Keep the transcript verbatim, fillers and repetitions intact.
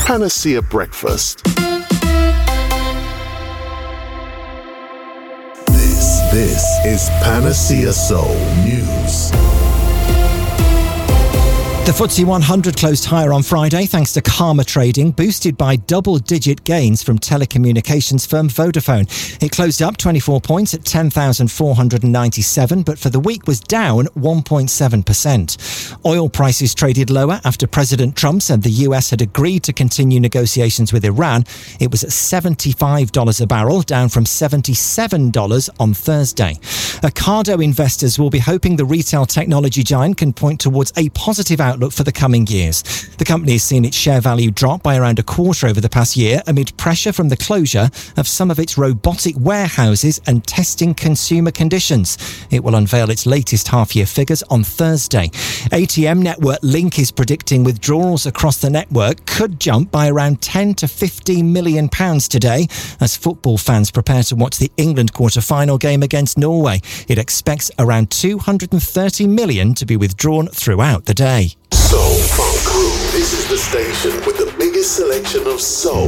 Panacea Breakfast. This, this is Panacea Soul News. The F T S E one hundred closed higher on Friday thanks to calmer trading, boosted by double-digit gains from telecommunications firm Vodafone. It closed up twenty-four points at ten thousand four hundred ninety-seven, but for the week was down one point seven percent. Oil prices traded lower after President Trump said the U S had agreed to continue negotiations with Iran. It was at seventy-five dollars a barrel, down from seventy-seven dollars on Thursday. Ocado investors will be hoping the retail technology giant can point towards a positive outlook outlook for the coming years. The company has seen its share value drop by around a quarter over the past year amid pressure from the closure of some of its robotic warehouses and testing consumer conditions. It will unveil its latest half-year figures on Thursday. A T M network Link is predicting withdrawals across the network could jump by around ten to fifteen million pounds today as football fans prepare to watch the England quarter-final game against Norway. It expects around two hundred thirty million to be withdrawn throughout the day. Soul Funk Crew. This is the station with the biggest selection of soul